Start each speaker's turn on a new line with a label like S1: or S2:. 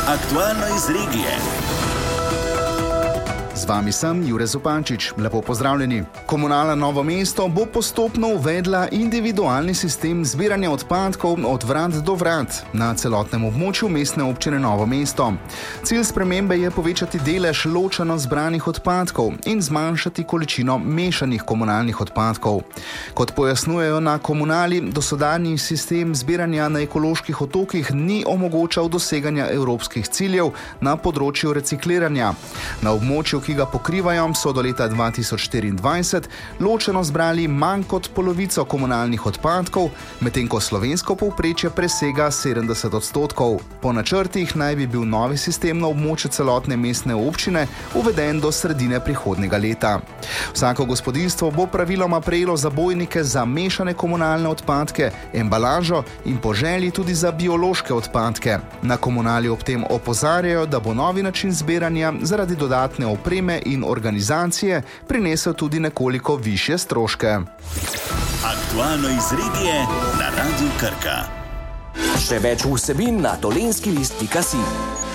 S1: Aktualno iz regije.
S2: Z vami sem Jure Zupančič. Lepo pozdravljeni. Komunala Novo mesto bo postopno uvedla individualni sistem zbiranja odpadkov od vrat do vrat na celotnem območju mestne občine Novo mesto. Cilj spremembe je povečati delež ločeno zbranih odpadkov in zmanjšati količino mešanih komunalnih odpadkov. Kot pojasnjujejo na komunali, dosedanji sistem zbiranja na ekoloških otokih ni omogočal doseganja evropskih ciljev na področju recikliranja. Na območju, ki ga pokrivajo, so do leta 2024 ločeno zbrali manj kot polovico komunalnih odpadkov, medtem ko slovensko povprečje presega 70%. Po načrtih naj bi bil novi sistem na območju celotne mestne občine uveden do sredine prihodnjega leta. Vsako gospodinjstvo bo praviloma prejelo zabojnike za mešane komunalne odpadke, embalažo in po želji tudi za biološke odpadke. Na komunali ob tem opozarjajo, da bo novi način zbiranja zaradi dodatne opreme in organizacije prinesel tudi nekoliko višje stroške.
S1: Aktualno iz regije na Radiu Krka.
S3: Še več vsebin na dolenskilist.si.